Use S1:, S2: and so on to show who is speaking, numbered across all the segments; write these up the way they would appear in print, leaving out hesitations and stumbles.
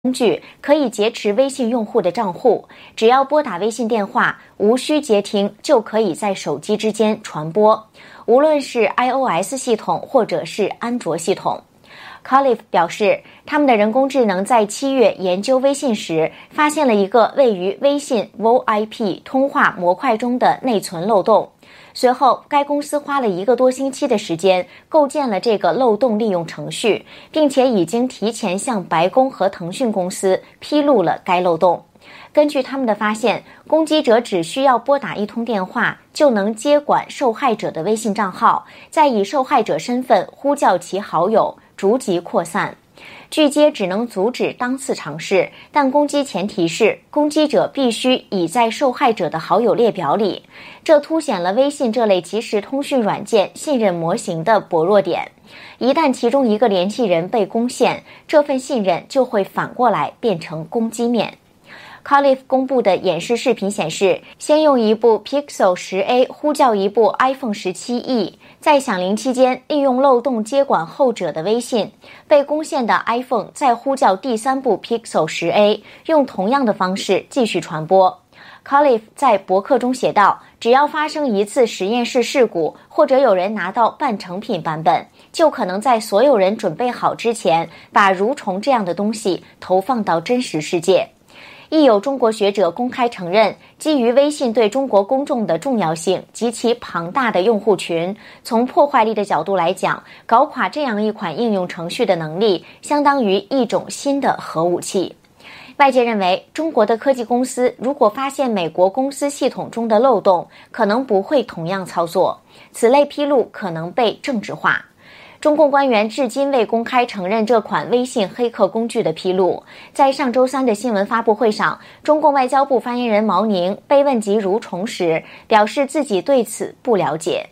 S1: 工具可以劫持微信用户的账户，只要拨打微信电话，无需接听就可以在手机之间传播，无论是 iOS 系统或者是安卓系统。Calif 表示，他们的人工智能在7月研究微信时，发现了一个位于微信 VoIP 通话模块中的内存漏洞。随后，该公司花了1个多星期的时间构建了这个漏洞利用程序，并且已经提前向白宫和腾讯公司披露了该漏洞。根据他们的发现，攻击者只需要拨打1通电话，就能接管受害者的微信账号，再以受害者身份呼叫其好友，逐级扩散。拒接只能阻止当次尝试，但攻击前提是攻击者必须已在受害者的好友列表里，这凸显了微信这类即时通讯软件信任模型的薄弱点。一旦其中一个联系人被攻陷，这份信任就会反过来变成攻击面。Calif 公布的演示视频显示，先用一部 Pixel 10A 呼叫一部 iPhone 17E， 在响铃期间利用漏洞接管后者的微信，被攻陷的 iPhone 再呼叫第3部 Pixel 10A， 用同样的方式继续传播。Calif 在博客中写道，只要发生一次实验室事故，或者有人拿到半成品版本，就可能在所有人准备好之前，把蠕虫这样的东西投放到真实世界。亦有中国学者公开承认，基于微信对中国公众的重要性及其庞大的用户群，从破坏力的角度来讲，搞垮这样一款应用程序的能力，相当于一种新的核武器。外界认为，中国的科技公司如果发现美国公司系统中的漏洞，可能不会同样操作，此类披露可能被政治化。中共官员至今未公开承认这款微信黑客工具的披露。在上周3的新闻发布会上，中共外交部发言人毛宁被问及蠕虫时，表示自己对此不了解。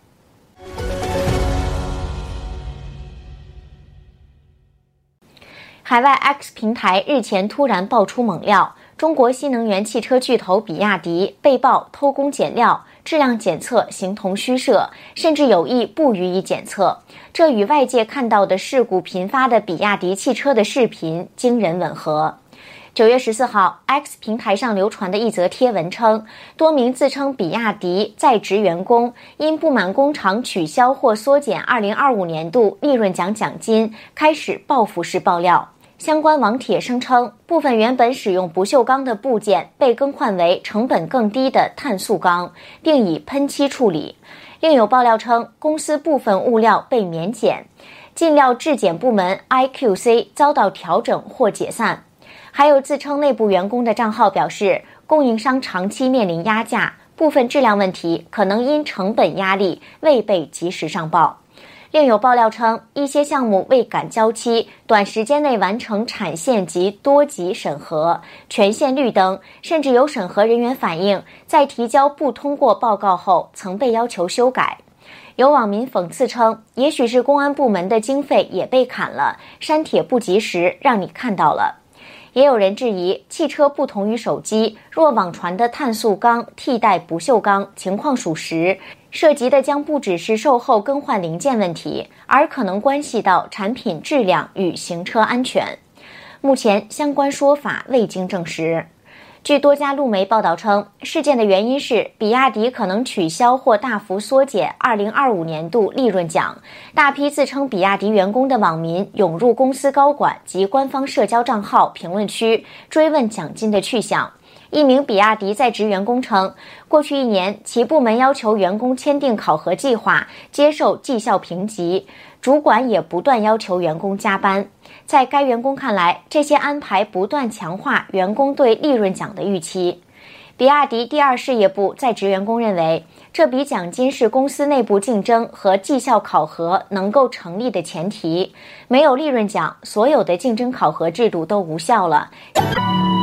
S1: 海外 X 平台日前突然爆出猛料，中国新能源汽车巨头比亚迪被曝偷工减料，质量检测形同虚设，甚至有意不予以检测，这与外界看到的事故频发的比亚迪汽车的视频惊人吻合。9月14号 X 平台上流传的一则贴文称，多名自称比亚迪在职员工因不满工厂取消或缩减2025年度利润奖奖金，开始报复式爆料。相关网帖声称，部分原本使用不锈钢的部件被更换为成本更低的碳素钢，并以喷漆处理。另有爆料称，公司部分物料被免检，进料质检部门 IQC 遭到调整或解散。还有自称内部员工的账号表示，供应商长期面临压价，部分质量问题可能因成本压力未被及时上报。另有爆料称，一些项目未赶交期，短时间内完成产线及多级审核，全线绿灯，甚至有审核人员反映，在提交不通过报告后曾被要求修改。有网民讽刺称，也许是公安部门的经费也被砍了，删帖不及时，让你看到了。也有人质疑，汽车不同于手机，若网传的碳素钢替代不锈钢情况属实，涉及的将不只是售后更换零件问题，而可能关系到产品质量与行车安全。目前相关说法未经证实。据多家路媒报道称，事件的原因是比亚迪可能取消或大幅缩减2025年度利润奖，大批自称比亚迪员工的网民涌入公司高管及官方社交账号评论区，追问奖金的去向。一名比亚迪在职员工称，过去1年，其部门要求员工签订考核计划，接受绩效评级，主管也不断要求员工加班。在该员工看来，这些安排不断强化员工对利润奖的预期。比亚迪第2事业部在职员工认为，这笔奖金是公司内部竞争和绩效考核能够成立的前提，没有利润奖，所有的竞争考核制度都无效了。